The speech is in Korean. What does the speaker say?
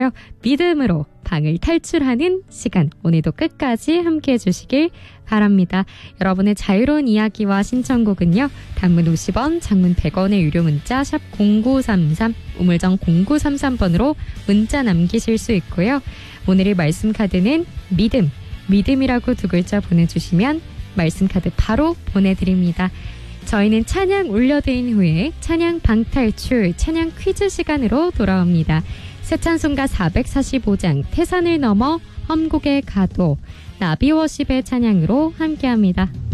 믿음으로 방을 탈출하는 시간, 오늘도 끝까지 함께해 주시길 바랍니다. 여러분의 자유로운 이야기와 신청곡은요, 단문 50원, 장문 100원의 유료 문자 샵 0933, 우물정 0933번으로 문자 남기실 수 있고요. 오늘의 말씀 카드는 믿음이라고 두 글자 보내주시면 말씀 카드 바로 보내드립니다. 저희는 찬양 올려드린 후에 찬양 방탈출, 찬양 퀴즈 시간으로 돌아옵니다. 새 찬송가 445장 태산을 넘어 험곡에 가도 나비워십의 찬양으로 함께합니다.